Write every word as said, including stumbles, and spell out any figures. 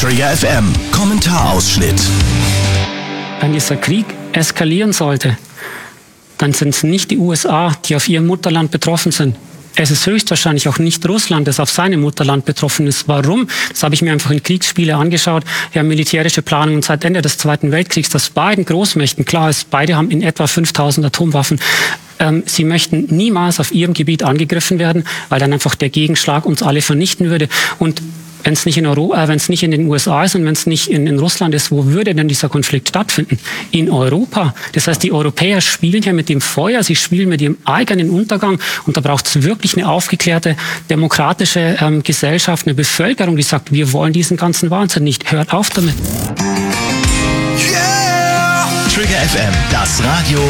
Trigger F M, Kommentarausschnitt. Wenn dieser Krieg eskalieren sollte, dann sind es nicht die U S A, die auf ihrem Mutterland betroffen sind. Es ist höchstwahrscheinlich auch nicht Russland, das auf seinem Mutterland betroffen ist. Warum? Das habe ich mir einfach in Kriegsspiele angeschaut. Wir haben militärische Planungen seit Ende des Zweiten Weltkriegs, dass beiden Großmächten klar ist, beide haben in etwa fünftausend Atomwaffen. Ähm, sie möchten niemals auf ihrem Gebiet angegriffen werden, weil dann einfach der Gegenschlag uns alle vernichten würde. Und wenn es nicht in Europa, äh, wenn es nicht in den U S A ist und wenn es nicht in, in Russland ist, wo würde denn dieser Konflikt stattfinden? In Europa. Das heißt, die Europäer spielen ja mit dem Feuer, sie spielen mit ihrem eigenen Untergang und da braucht es wirklich eine aufgeklärte, demokratische ähm, Gesellschaft, eine Bevölkerung, die sagt, wir wollen diesen ganzen Wahnsinn nicht. Hört auf damit. Yeah! Trigger F M, das Radio